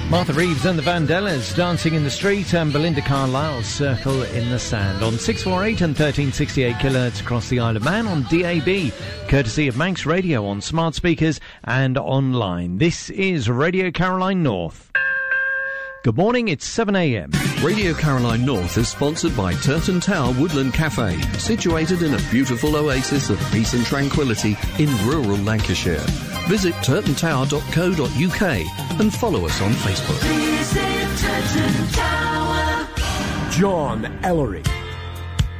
Martha Reeves and the Vandellas, Dancing in the Street, and Belinda Carlisle's Circle in the Sand on 648 and 1368 kHz across the Isle of Man on DAB, courtesy of Manx Radio on smart speakers and online. This is Radio Caroline North. Good morning, it's 7 a.m. Radio Caroline North is sponsored by Turton Tower Woodland Cafe, situated in a beautiful oasis of peace and tranquility in rural Lancashire. Visit turtontower.co.uk and follow us on Facebook. Visit Turton Tower. John Ellery.